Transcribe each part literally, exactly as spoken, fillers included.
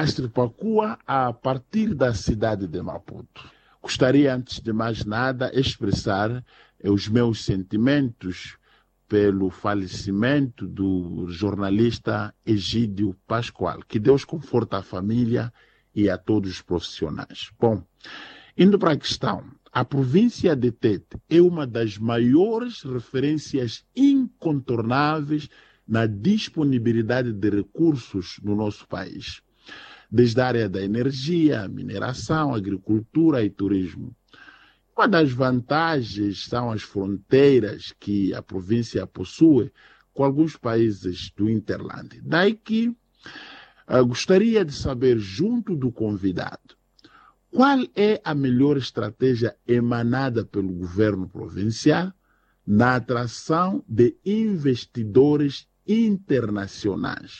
Astrepacua, a partir da cidade de Maputo. Gostaria, antes de mais nada, expressar os meus sentimentos pelo falecimento do jornalista Egídio Pascoal. Que Deus conforte a família e a todos os profissionais. Bom, indo para a questão, a província de Tete é uma das maiores referências incontornáveis na disponibilidade de recursos no nosso país, desde a área da energia, mineração, agricultura e turismo. Uma das vantagens são as fronteiras que a província possui com alguns países do Interland. Daí que uh, gostaria de saber, junto do convidado, qual é a melhor estratégia emanada pelo governo provincial na atração de investidores internacionais.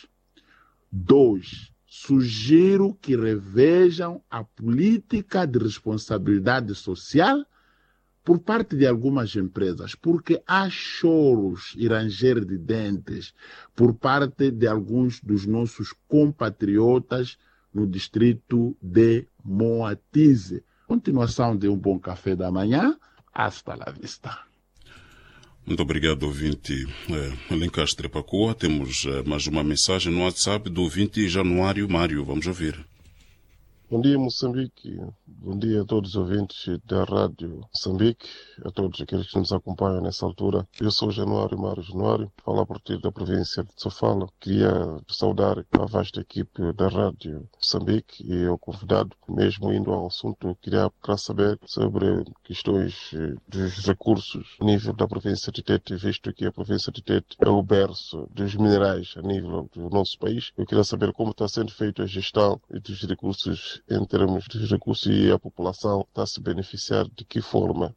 Dois, sugiro que revejam a política de responsabilidade social por parte de algumas empresas, porque há choros e ranger de dentes por parte de alguns dos nossos compatriotas no distrito de Moatize. Continuação de um bom café da manhã. Hasta la vista. Muito obrigado, ouvinte é, Alencar Astrepacua. Temos é, mais uma mensagem no WhatsApp do ouvinte Januário Mário. Vamos ouvir. Bom dia, Moçambique. Bom dia a todos os ouvintes da Rádio Moçambique, a todos aqueles que nos acompanham nessa altura. Eu sou Januário Mário Januário, falo a partir da província de Sofala. Queria saudar a vasta equipe da Rádio Moçambique e o convidado, mesmo indo ao assunto, queria saber sobre questões dos recursos a nível da província de Tete, visto que a província de Tete é o berço dos minerais a nível do nosso país. Eu queria saber como está sendo feita a gestão dos recursos em termos de recursos e a população está a se beneficiar de que forma?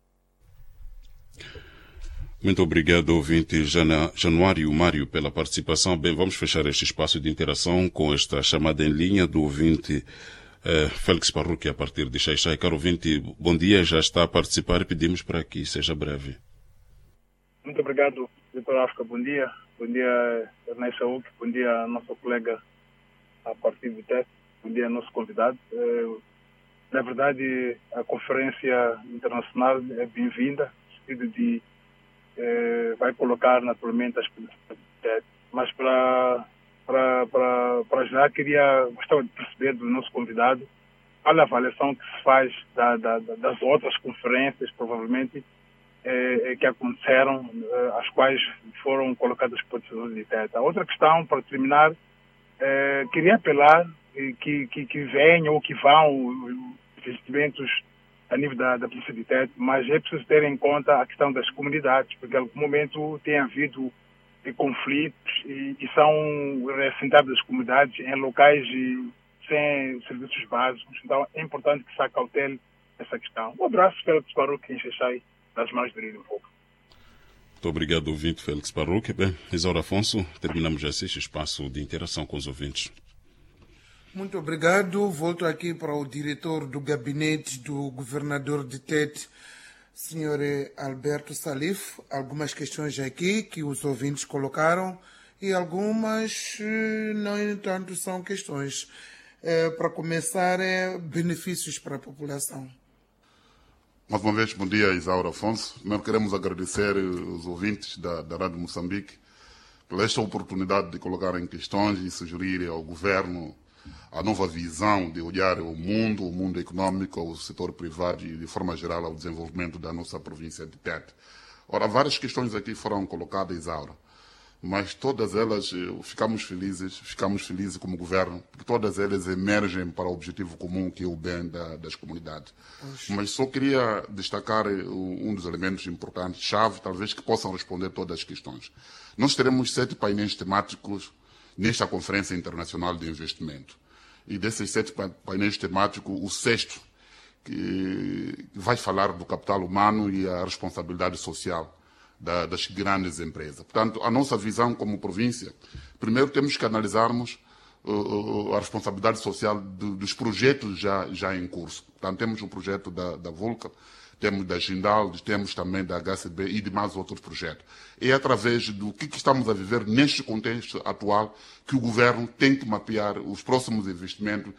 Muito obrigado, ouvinte Jana, Januário Mário, pela participação. Bem, vamos fechar este espaço de interação com esta chamada em linha do ouvinte eh, Félix Parruque, a partir de Xaixai. Caro ouvinte, bom dia, já está a participar e pedimos para que seja breve. Muito obrigado, doutor África. Bom dia. Bom dia, Ernesto Saúl. Bom dia, nosso colega a partir do Tete. Bom dia, nosso convidado. Na verdade, a conferência internacional é bem-vinda, no sentido de eh, vai colocar naturalmente as políticas, mas para para para para já queria gostava de perceber do nosso convidado qual a avaliação que se faz da, da, das outras conferências, provavelmente eh, que aconteceram, eh, as quais foram colocadas por decisões de Tete. A outra questão, para terminar, eh, queria apelar Que, que, que venham ou que vão investimentos a nível da, da polícia de Tete, mas é preciso ter em conta a questão das comunidades, porque em algum momento tem havido conflitos e, e são assentadas as comunidades em locais sem serviços básicos. Então é importante que se acautele essa questão. Um abraço, Félix Parruque, em Xaixai, das mãos de Rio Povo. Muito obrigado, ouvinte Félix Parruque. Bem, Isaura Afonso, terminamos assim este espaço de interação com os ouvintes. Muito obrigado. Volto aqui para o diretor do gabinete do governador de Tete, senhor Alberto Salif. Algumas questões aqui que os ouvintes colocaram e algumas, no entanto, são questões. É, para começar, é benefícios para a população. Mais uma vez, bom dia, Isaura Afonso. Nós queremos agradecer os ouvintes da, da Rádio Moçambique por esta oportunidade de colocarem questões e sugerir ao governo a nova visão de olhar o mundo, o mundo econômico, o setor privado e, de forma geral, ao desenvolvimento da nossa província de Tete. Ora, várias questões aqui foram colocadas, Isaura, mas todas elas ficamos felizes, ficamos felizes como governo, porque todas elas emergem para o objetivo comum, que é o bem da, das comunidades. Oxe. Mas só queria destacar um dos elementos importantes, chave, talvez, que possam responder todas as questões. Nós teremos sete painéis temáticos nesta Conferência Internacional de Investimento. E desses sete painéis temáticos, o sexto, que vai falar do capital humano e a responsabilidade social da, das grandes empresas. Portanto, a nossa visão como província, primeiro temos que analisarmos uh, a responsabilidade social de, dos projetos já, já em curso. Portanto, temos o projeto da, da Vulca, temos da Gindal, temos também da H C B e de mais outros projetos. É através do que, que estamos a viver neste contexto atual que o governo tem que mapear os próximos investimentos